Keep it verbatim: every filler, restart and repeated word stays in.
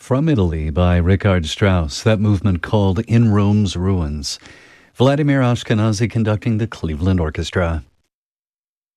from Italy by Richard Strauss, that movement called In Rome's Ruins. Vladimir Ashkenazy conducting the Cleveland Orchestra.